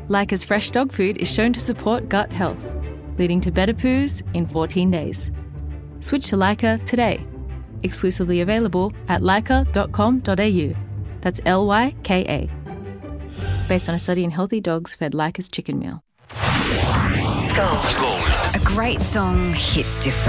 Lyca's fresh dog food is shown to support gut health, leading to better poos in 14 days. Switch to Lyca today. Exclusively available at lyca.com.au. That's Lyka. Based on a study in healthy dogs fed Lyca's chicken meal. A great song hits different.